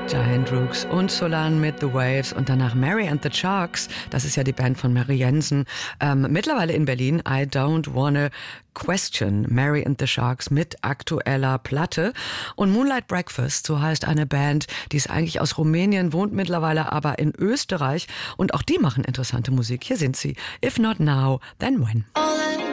Giant Rooks und Solan mit The Waves und danach Mary and the Sharks. Das ist ja die Band von Mary Jensen. Mittlerweile in Berlin. I Don't Wanna Question. Mary and the Sharks mit aktueller Platte. Und Moonlight Breakfast, so heißt eine Band, die ist eigentlich aus Rumänien, wohnt mittlerweile aber in Österreich. Und auch die machen interessante Musik. Hier sind sie. If not now, then when.